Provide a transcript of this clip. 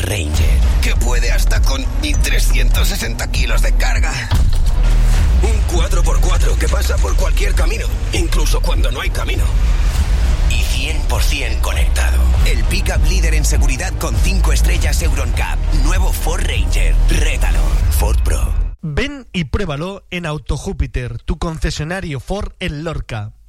Ranger, que puede hasta con 1.360 kilos de carga. Un 4x4 que pasa por cualquier camino, incluso cuando no hay camino. Y 100% conectado. El pick-up líder en seguridad con 5 estrellas EuronCap. Nuevo Ford Ranger. Rétalo. Ford Pro. Ven y pruébalo en Auto Júpiter, tu concesionario Ford en Lorca.